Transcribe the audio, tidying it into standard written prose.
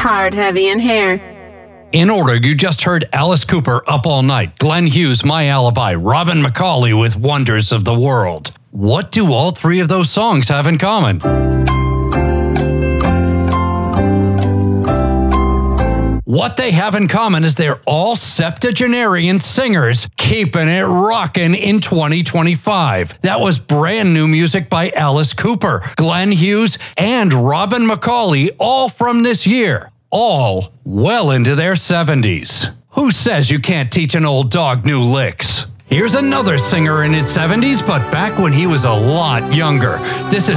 Hard, Heavy, and Hair. In order, you just heard Alice Cooper, Up All Night, Glenn Hughes, My Alibi, Robin McAuley with Wonders of the World. What do all three of those songs have in common? What they have in common is they're all septuagenarian singers keeping it rockin' in 2025. That was brand new music by Alice Cooper, Glenn Hughes, and Robin McAuley, all from this year. All well into their 70s. Who says you can't teach an old dog new licks? Here's another singer in his 70s, but back when he was a lot younger. This is